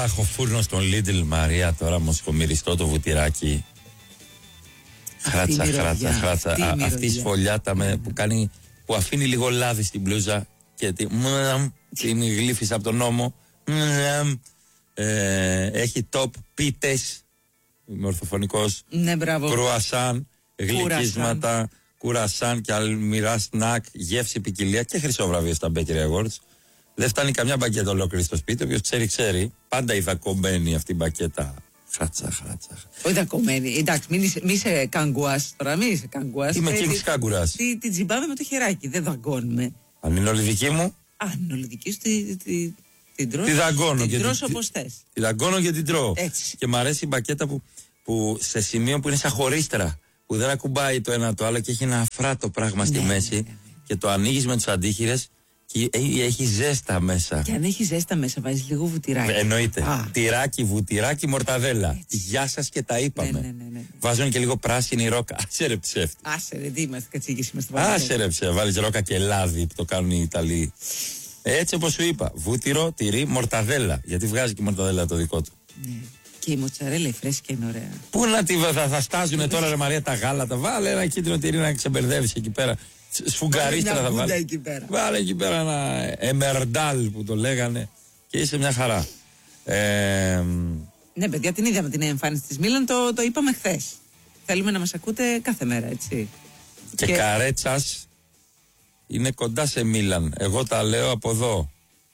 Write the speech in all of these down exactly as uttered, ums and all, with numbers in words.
Αχ, ο φούρνος των Lidl, Μαρία, τώρα μοσχομυριστό το βουτυράκι. Χράτσα, χράτσα, χράτσα. Αυτή, Α, αυτή η σφολιάτα με, που, κάνει, που αφήνει λίγο λάδι στην μπλούζα και τη, την γλύφεις από τον νόμο. Ε, έχει top πίτες, είμαι ορθοφωνικός. Ναι, μπράβο. Κρουασάν, γλυκίσματα, κουρασάν και αλμυρά σνακ, γεύση, ποικιλία και χρυσό βραβείο στα Bakery Awards. Δεν φτάνει καμιά μπακέτα ολόκληρη στο σπίτι. Όποιος ξέρει, ξέρει. Πάντα η δακωμένη αυτή η μπακέτα. Χράτσα, χράτσα. Όχι δακωμένη. Εντάξει, μην είσαι, μη είσαι καγκουάς τώρα. Μην είσαι καγκουάς. Είμαι Kings Κάγκουρας. Τη, τη τζιμπάμε με το χεράκι. Δεν δαγκώνουμε. Αν είναι όλη δική μου. Αν είναι όλη δική σου, τη, τη, την τρώω. Τη δαγκώνω. Την τρώω όπως θες. Τη δαγκώνω και την τρώω. Έτσι. Και μου αρέσει η μπακέτα που, που σε σημείο που είναι σαν χωρίστρα. Που δεν ακουμπάει το ένα το άλλο και έχει ένα αφράτο πράγμα στη ναι, μέση. Ναι, ναι. Και το ανοίγεις με τους αντίχειρες. Και έχει ζέστα μέσα. Και αν έχει ζέστα μέσα, βάζεις λίγο βουτυράκι. Εννοείται. Α. Τυράκι, βουτυράκι, μορταδέλα. Έτσι. Γεια σας και τα είπαμε. Ναι, ναι, ναι, ναι. Βάζουν και λίγο πράσινη ρόκα. Άσε ρε ψεύτη. Άσε ρε, τι είμαστε, κατσίκες είμαστε. Άσε ρε ψεύτη. Βάλεις ρόκα και λάδι που το κάνουν οι Ιταλοί. Έτσι όπως σου είπα. Βούτυρο, τυρί, μορταδέλα. Γιατί βγάζει και η μορταδέλα το δικό του. Ναι. Και η μοτσαρέλα η φρέσκια είναι ωραία. Πού να τη θα, θα στάζουν τώρα ρε Μαρία τα γάλατα. Βάλε ένα κίτρινο τυρί να ξεμπερδεύεις εκεί πέρα. Σφουγγαρίστρα θα βάλει. Εκεί πέρα. Βάλε εκεί πέρα ένα εμερντάλ που το λέγανε και είσαι μια χαρά. Ε, ναι, παιδιά, την ίδια με την εμφάνιση της Μίλαν το, το είπαμε χθες. Θέλουμε να μας ακούτε κάθε μέρα, έτσι. Και, και... Καρέτσας είναι κοντά σε Μίλαν. Εγώ τα λέω από εδώ.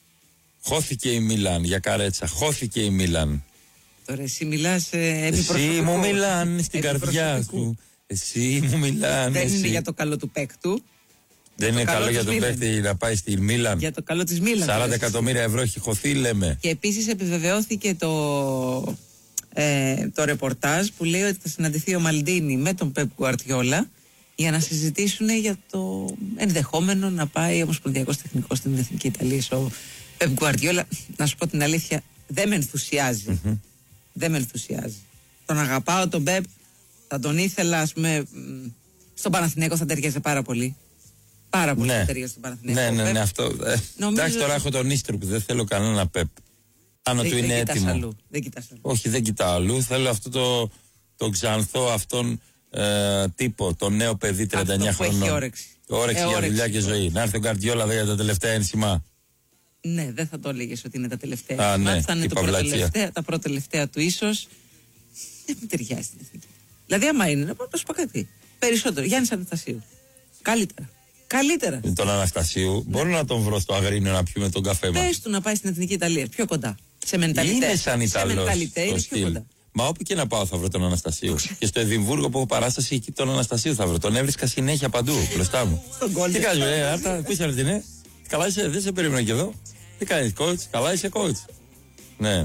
Χώθηκε η Μίλαν για Καρέτσα. Χώθηκε η Μίλαν. Τώρα εσύ μιλάς ε, επί εσύ μου μιλάν στην καρδιά σου. Εσύ μου μιλάν. Δεν εσύ. είναι για το καλό του παίκτου. Δεν είναι καλό, καλό για τον παίκτη να πάει στη Μίλαν. Για το καλό της Μίλαν. σαράντα εκατομμύρια ευρώ έχει χωθεί, λέμε. Και επίσης επιβεβαιώθηκε το, ε, το ρεπορτάζ που λέει ότι θα συναντηθεί ο Μαλντίνι με τον Πεπ Γκουαρτιόλα για να συζητήσουν για το ενδεχόμενο να πάει ο ομοσπονδιακός τεχνικός στην Εθνική Ιταλία. Ο Πεπ Γκουαρτιόλα, να σου πω την αλήθεια, δεν με ενθουσιάζει. Mm-hmm. Δεν με ενθουσιάζει. Τον αγαπάω τον Πεπ, θα τον ήθελα, ας πούμε, στον Παναθηναίκο θα ταιριάζει πάρα πολύ. Πάρα πολύ ναι. ταιριάζει στον Παναθηναίκο. Ναι, ναι, ναι, αυτό. Ε, νομίζω... Εντάξει, τώρα έχω τον Ίστρου που δεν θέλω κανένα Πεπ. Άνω του είναι έτοιμο. Αλλού. Δεν κοιτάς αλλού. Όχι, δεν κοιτάω αλλού. Θέλω αυτό το, το ξανθό αυτόν ε, τύπο, το νέο παιδί τριάντα εννιά αυτό χρονών. Έχει όρεξη. Όρεξη ε, για όρεξη. δουλειά και ζωή. Να έρθει ο Γκουαρδιόλα για τα τελευταία ένσημα. Ναι, δεν θα το έλεγες ότι είναι τα τελευταία. Α, ναι, θα είναι το πρώτο-τελευταία, τα πρώτα-τελευταία του ίσως. Δεν μου ταιριάζει στην εθνική. Δηλαδή, άμα είναι, να σου πω κάτι. Περισσότερο. Γιάννης Αναστασίου. Καλύτερα. Καλύτερα. Τον Αναστασίου. Ναι. Μπορώ να τον βρω στο Αγρίνιο να πιούμε τον καφέ μας. Πες του να πάει στην Εθνική Ιταλία. Πιο κοντά. Σε μενταλιτέ. Είναι σαν Ιταλός. Είναι πιο κοντά. Μα όπου και να πάω θα βρω τον Αναστασίου. Και στο Εδιμβούργο που έχω παράσταση εκεί τον Αναστασίου θα βρω. Τον έβρισκα συνέχεια παντού μπροστά μου. Στον κόλπο. Τι κάνεις, ε, Άρτα, πού είσαι Αρτινέ. Καλά είσαι, δεν σε περίμενα και εδώ. Τι κάνεις, coach, καλά είσαι, coach. Ναι.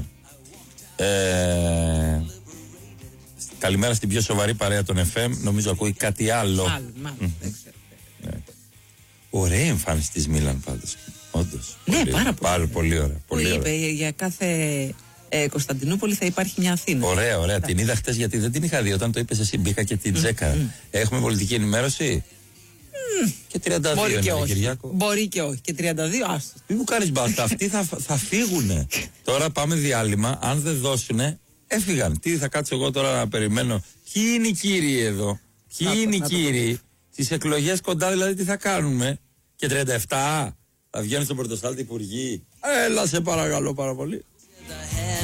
Ε, καλημέρα στην πιο σοβαρή παρέα των εφ εμ. Νομίζω ακούει κάτι άλλο. Άλλο, μάλλον. Mm. Δεν ξέρω. Ναι. Ωραία εμφάνιση της Μίλαν πάντως. Όντως. Ναι, πολύ, πάρα πολύ. Πάρα πολύ ωραία. Πολύ ωραία. Είπε, για κάθε ε, Κωνσταντινούπολη θα υπάρχει μια Αθήνα. Ωραία, ωραία. Την είδα χτες γιατί δεν την είχα δει. Όταν το είπες εσύ, μπήκα και την τσέκα. Mm. Έχουμε πολιτική ενημέρωση. Mm. Και τριάντα δύο μπορεί είναι, και όχι. Κυριάκο. Μπορεί και όχι. Και τριάντα δύο, άστο. Μην μου κάνεις μπάστα. Αυτοί θα, θα φύγουνε. Τώρα πάμε διάλειμμα. Αν δεν δώσουνε, έφυγαν. Τι θα κάτσω εγώ τώρα να περιμένω. Ποιοι είναι οι κύριοι εδώ. Ποιοι να, είναι οι κύριοι. Στις εκλογές κοντά δηλαδή τι θα κάνουμε. Και τριάντα επτά θα βγαίνουν στον Πρωτοστάλτη υπουργοί. Έλα σε παρακαλώ πάρα πολύ.